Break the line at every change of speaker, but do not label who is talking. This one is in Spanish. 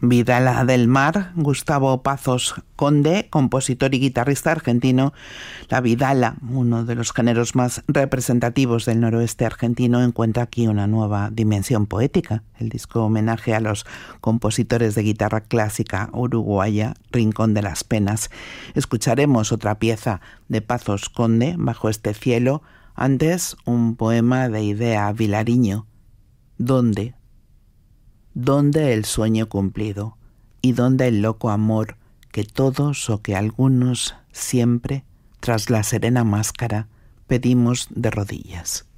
Vidala del Mar, Gustavo Pazos Conde, compositor y guitarrista argentino. La vidala, uno de los géneros más representativos del noroeste argentino, encuentra aquí una nueva dimensión poética. El disco homenaje a los compositores de guitarra clásica uruguaya, Rincón de las Penas. Escucharemos otra pieza de Pazos Conde, Bajo este cielo. Antes, un poema de Idea Vilariño. ¿Dónde el sueño cumplido? ¿Y dónde el loco amor que todos o que algunos siempre, tras la serena máscara, pedimos de rodillas?